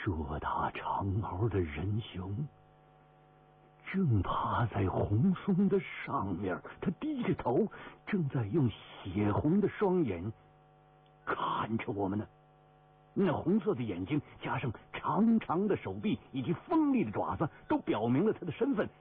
硕大长毛的人熊正趴在红松的上面，他低着头，正在用血红的双眼看着我们呢。那红色的眼睛加上长长的手臂以及锋利的爪子，都表明了他的身份。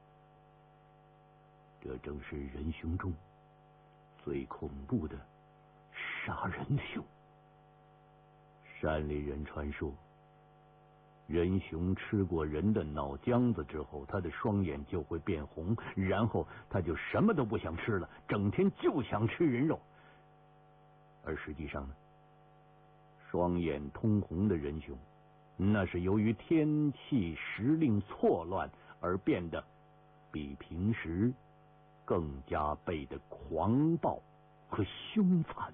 这正是人熊中最恐怖的杀人熊。山里人传说，人熊吃过人的脑浆子之后，他的双眼就会变红，然后他就什么都不想吃了，整天就想吃人肉。而实际上呢，双眼通红的人熊，那是由于天气时令错乱而变得比平时更加倍的狂暴和凶残。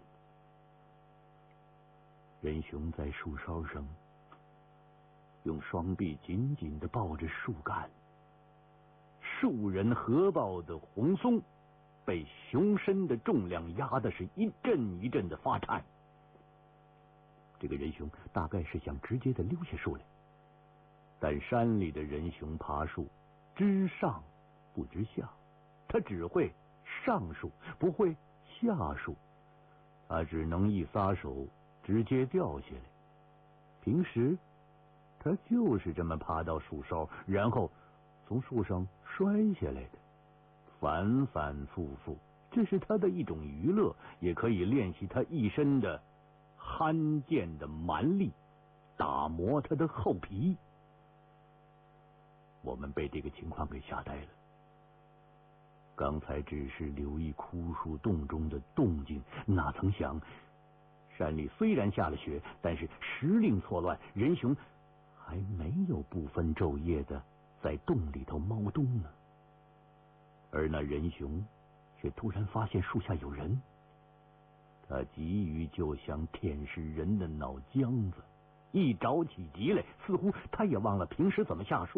人熊在树梢上用双臂紧紧地抱着树干，树人合抱的红松被熊身的重量压得是一阵一阵的发颤。这个人熊大概是想直接的溜下树来，但山里的人熊爬树知上不知下，他只会上树不会下树，他只能一撒手直接掉下来。平时他就是这么爬到树梢，然后从树上摔下来的，反反复复，这是他的一种娱乐，也可以练习他一身的罕见的蛮力，打磨他的厚皮。我们被这个情况给吓呆了。刚才只是留意枯树洞中的动静，哪曾想山里虽然下了雪，但是时令错乱，人熊还没有不分昼夜的在洞里头猫冬呢。而那人熊却突然发现树下有人，他急于就想舔舐人的脑浆子，一着起急来，似乎他也忘了平时怎么下树